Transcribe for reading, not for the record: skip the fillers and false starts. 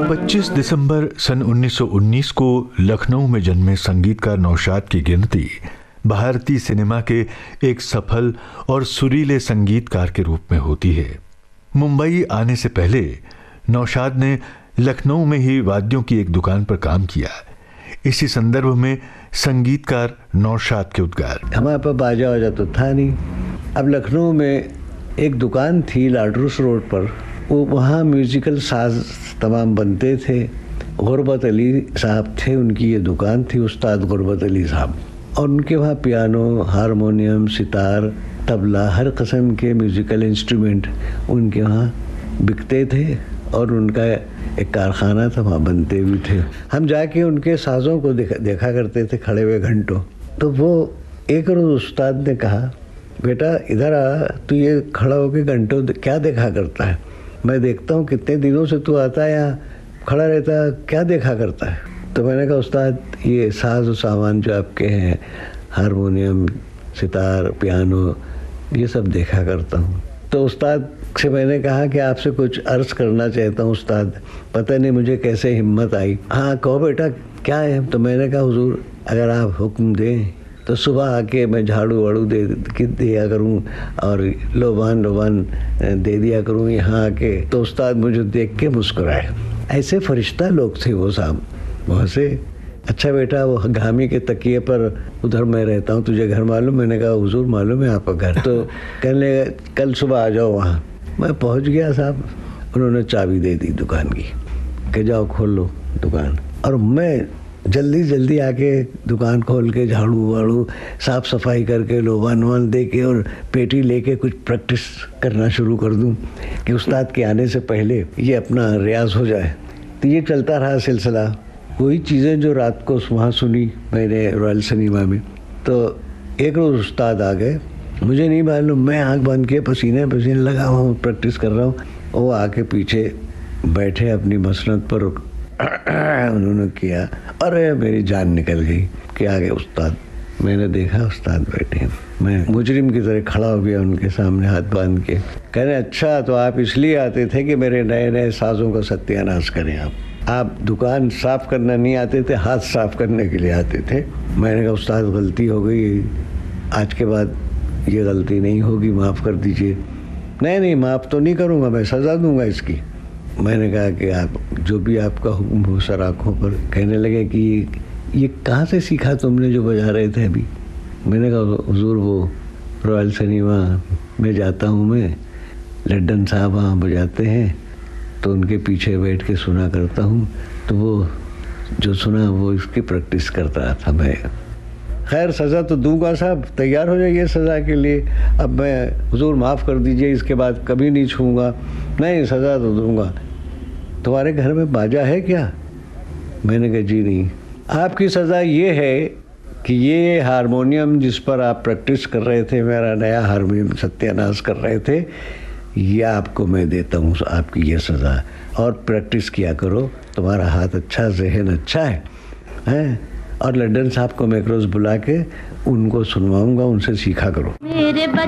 25 दिसंबर सन 1919 को लखनऊ में जन्मे संगीतकार नौशाद की गिनती भारतीय सिनेमा के एक सफल और सुरीले संगीतकार के रूप में होती है। मुंबई आने से पहले नौशाद ने लखनऊ में ही वाद्यों की एक दुकान पर काम किया। इसी संदर्भ में संगीतकार नौशाद के उद्गार। हमारे पास बाजा वाजा तो था नहीं। अब लखनऊ में एक दुकान थी लाडरूस रोड पर, वो वहाँ म्यूजिकल साज तमाम बनते थे। गुरबत अली साहब थे, उनकी ये दुकान थी, उस्ताद गुरबत अली साहब, और उनके वहाँ पियानो, हारमोनियम, सितार, तबला, हर किस्म के म्यूजिकल इंस्ट्रूमेंट उनके वहाँ बिकते थे और उनका एक कारखाना था, वहाँ बनते भी थे। हम जाके उनके साज़ों को देखा करते थे खड़े हुए घंटों। तो वो एक रोज़ उस्ताद ने कहा, बेटा इधर आ, तू ये खड़ा होके घंटों क्या देखा करता है? मैं देखता हूँ कितने दिनों से तू आता है यहाँ खड़ा रहता है, क्या देखा करता है? तो मैंने कहा उस्ताद ये साज और सामान जो आपके हैं, हारमोनियम, सितार, पियानो, ये सब देखा करता हूँ। तो उस्ताद से मैंने कहा कि आपसे कुछ अर्ज़ करना चाहता हूँ उस्ताद। पता नहीं मुझे कैसे हिम्मत आई। हाँ कहो बेटा क्या है? तो मैंने कहा हुजूर अगर आप हुक्म दें तो सुबह आके मैं झाड़ू वाड़ू दे दिया करूँ और लोबान दे दिया करूँ यहाँ आके। तो उस्ताद मुझे देख के मुस्कुराए। ऐसे फरिश्ता लोग थे वो साहब, बहुत से। अच्छा बेटा वो गामी के तकिए पर उधर मैं रहता हूँ, तुझे घर मालूम? मैंने कहा हुजूर मालूम है आपका घर। तो कहने कल सुबह आ जाओ वहाँ। मैं पहुँच गया साहब, उन्होंने चाबी दे दी दुकान की कि जाओ खोल लो दुकान। और मैं जल्दी आके दुकान खोल के झाड़ू वाड़ू साफ सफाई करके लोबान वान दे के और पेटी लेके कुछ प्रैक्टिस करना शुरू कर दूं कि उस्ताद के आने से पहले ये अपना रियाज हो जाए। तो ये चलता रहा सिलसिला। वही चीज़ें जो रात को वहाँ सुनी मैंने रॉयल सिनेमा में। तो एक रोज़ उस्ताद आ गए, मुझे नहीं मालूम, मैं आँख बंद के पसीने लगा हुआ हूँ, प्रैक्टिस कर रहा हूँ। वो आके पीछे बैठे अपनी मसनद पर, उन्होंने किया, अरे मेरी जान निकल गई कि आ गए उस्ताद। मैंने देखा उस्ताद बैठे हैं, मैं मुजरिम की तरह खड़ा हो गया उनके सामने हाथ बांध के। कहने अच्छा तो आप इसलिए आते थे कि मेरे नए नए साज़ों का सत्यानाश करें? आप दुकान साफ करना नहीं आते थे, हाथ साफ करने के लिए आते थे। मैंने कहा उस्ताद गलती हो गई, आज के बाद ये गलती नहीं होगी, माफ़ कर दीजिए। नहीं माफ़ तो नहीं करूँगा, मैं सज़ा दूँगा इसकी। मैंने कहा कि आप जो भी आपका हुक्म हो सर आँखों पर। कहने लगे कि ये कहाँ से सीखा तुमने जो बजा रहे थे अभी? मैंने कहा हुजूर वो रॉयल सिनेमा में जाता हूँ मैं, लड्डन साहब वहाँ बजाते हैं तो उनके पीछे बैठ के सुना करता हूँ। तो वो जो सुना वो इसकी प्रैक्टिस करता था मैं। खैर सज़ा तो दूंगा साहब, तैयार हो जाइए सज़ा के लिए। अब मैं हुजूर माफ़ कर दीजिए, इसके बाद कभी नहीं छूँगा। नहीं सज़ा तो दूंगा। तुम्हारे घर में बाजा है क्या? मैंने कहा जी नहीं। आपकी सज़ा ये है कि ये हारमोनियम जिस पर आप प्रैक्टिस कर रहे थे, मेरा नया हारमोनियम सत्यानाश कर रहे थे, ये आपको मैं देता हूँ, आपकी ये सज़ा। और प्रैक्टिस किया करो, तुम्हारा हाथ अच्छा, ज़हन अच्छा है। और लड्डन साहब को मैं एक रोज़ बुला के उनको सुनवाऊँगा, उनसे सीखा करो।